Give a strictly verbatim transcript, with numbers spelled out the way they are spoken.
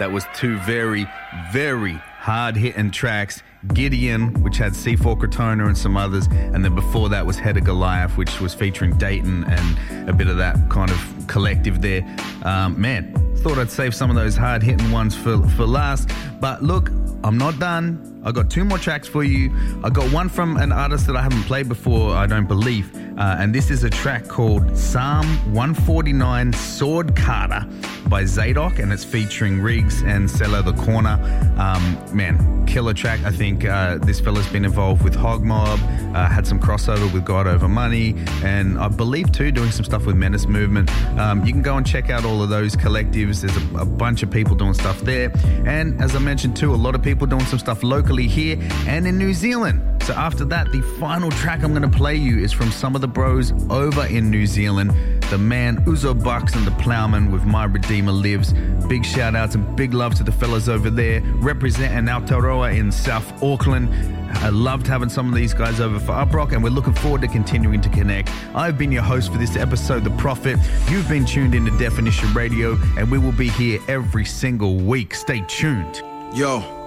That was two very, very hard-hitting tracks. Gideon, which had Seaforth Crotona and some others, and then before that was Head of Goliath, which was featuring Dayton and a bit of that kind of collective there. Um, man, thought I'd save some of those hard-hitting ones for, for last, but look, I'm not done. I got two more tracks for you. I got one from an artist that I haven't played before, I don't believe, uh, and this is a track called Psalm one forty-nine Sword Carter by Zadok, and it's featuring Riggs and Cellar the Corner. Um, man, killer track. I think uh, this fella's been involved with Hog Mob, uh, had some crossover with God Over Money, and I believe too doing some stuff with Menace Movement. Um, you can go and check out all of those collectives. There's a, a bunch of people doing stuff there, and as I mentioned too, a lot of people doing some stuff locally here and in New Zealand. So after that, the final track I'm going to play you is from some of the bros over in New Zealand. The man Uzo Bucks and the Plowman with My Redeemer Lives. Big shout outs and big love to the fellas over there representing Aotearoa in South Auckland. I loved having some of these guys over for Uprock, and we're looking forward to continuing to connect. I've been your host for this episode, The Prophet. You've been tuned in to Definition Radio, and we will be here every single week. Stay tuned. Yo.